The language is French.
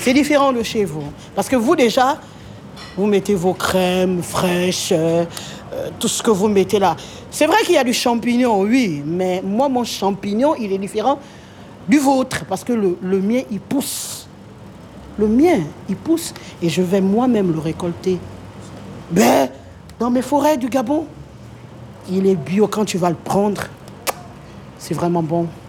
C'est différent de chez vous. Parce que vous, déjà, vous mettez vos crèmes fraîches, tout ce que vous mettez là. C'est vrai qu'il y a du champignon, oui, mais moi, mon champignon, il est différent du vôtre. Parce que le mien, il pousse. Le mien, il pousse et je vais moi-même le récolter. Ben, dans mes forêts du Gabon, il est bio quand tu vas le prendre. C'est vraiment bon.